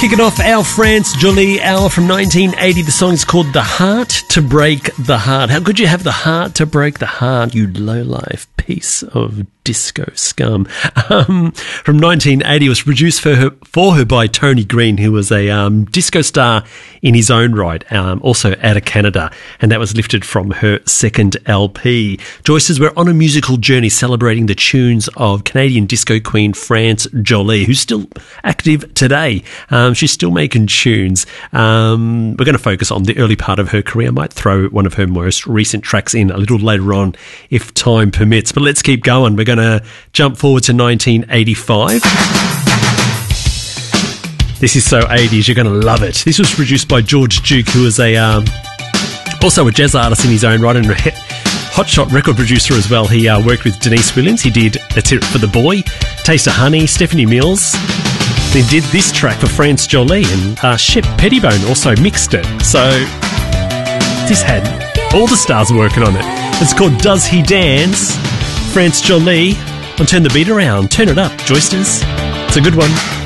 Kicking off our France Jolie hour from 1980. The song is called The Heart to Break the Heart. How could you have the heart to break the heart, you low-life piece of disco scum? From 1980, it was produced for her by Tony Green, who was a disco star in his own right, also out of Canada, and that was lifted from her second LP. Joyce says we're on a musical journey celebrating the tunes of Canadian disco queen France Jolie, who's still active today. She's still making tunes. We're going to focus on the early part of her career. I might throw one of her most recent tracks in a little later on if time permits. But let's keep going. We're going to jump forward to 1985. This is so 80s, you're going to love it. This was produced by George Duke, who is also a jazz artist in his own right and a hotshot record producer as well. He worked with Denise Williams. He did Let's Hear It for the Boy, Taste of Honey, Stephanie Mills. He did this track for France Jolie, and Shep Pettibone also mixed it. So this had all the stars working on it. It's called Does He Dance? France Jolie. On Turn the Beat Around. Turn it up, Joysters. It's a good one.